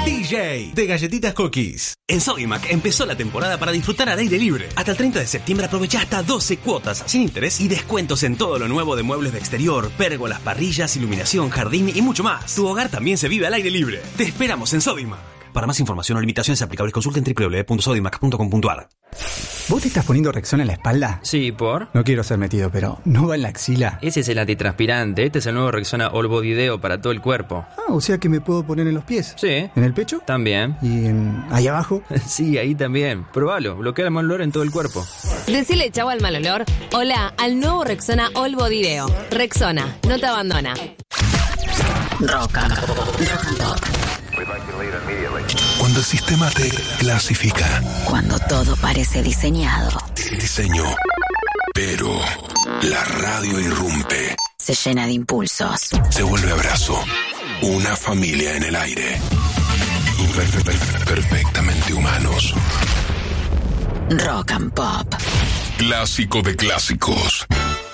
DJ de Galletitas Cookies. En Sodimac empezó la temporada para disfrutar al aire libre. Hasta el 30 de septiembre aprovecha hasta 12 cuotas sin interés y descuentos en todo lo nuevo de muebles de exterior, pérgolas, parrillas, iluminación, jardín y mucho más. Tu hogar también se vive al aire libre. Te esperamos en Sodimac. Para más información o limitaciones aplicables, consulten www.sodimac.com.ar. ¿Vos te estás poniendo Rexona en la espalda? Sí, ¿por? No quiero ser metido, pero ¿no va en la axila? Ese es el antitranspirante. Este es el nuevo Rexona All Body Deo para todo el cuerpo. Ah, o sea que me puedo poner en los pies. Sí. ¿En el pecho? También. ¿Y ahí abajo? Sí, ahí también. Probalo. Bloquea el mal olor en todo el cuerpo. Decile chau al mal olor. Hola al nuevo Rexona All Body Deo. Rexona, no te abandona. Rock and Pop. Cuando el sistema te clasifica. Cuando todo parece diseñado. Diseño. Pero la radio irrumpe. Se llena de impulsos. Se vuelve abrazo. Una familia en el aire. Perfectamente humanos. Rock and Pop. Clásico de clásicos.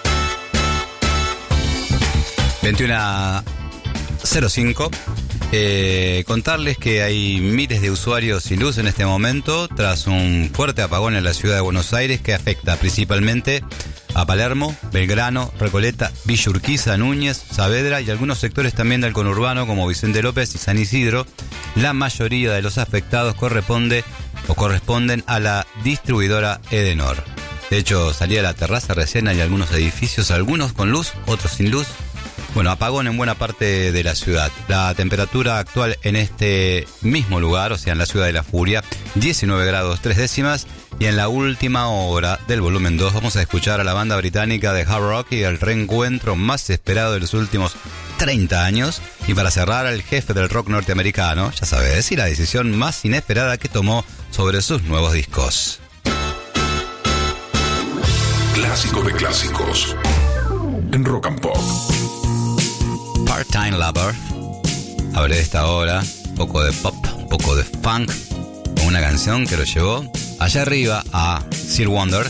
21:05. Contarles que hay miles de usuarios sin luz en este momento tras un fuerte apagón en la ciudad de Buenos Aires que afecta principalmente a Palermo, Belgrano, Recoleta, Villa Urquiza, Núñez, Saavedra y algunos sectores también del conurbano como Vicente López y San Isidro. La mayoría de los afectados corresponden a la distribuidora Edenor. De hecho, salí a la terraza recién, hay algunos edificios, algunos con luz, otros sin luz. Bueno, apagón en buena parte de la ciudad. La temperatura actual en este mismo lugar, o sea, en la ciudad de La Furia, 19 grados 3 décimas. Y en la última hora del volumen 2 vamos a escuchar a la banda británica de hard rock y el reencuentro más esperado de los últimos 30 años. Y para cerrar, al jefe del rock norteamericano, ya sabes, y la decisión más inesperada que tomó sobre sus nuevos discos. Clásico de clásicos. En Rock and Pop. Part-Time Lover. Hablé de esta hora, un poco de pop, un poco de funk, con una canción que lo llevó allá arriba a Sir Wonder.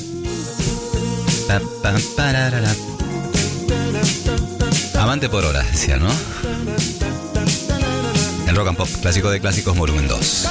Amante por horas, decía, ¿no? En Rock and Pop, clásico de clásicos, volumen 2.